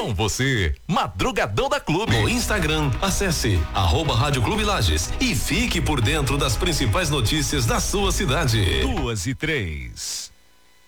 Com você, Madrugadão da Clube. No Instagram, acesse @Rádio Clube Lages e fique por dentro das principais notícias da sua cidade. 2:03.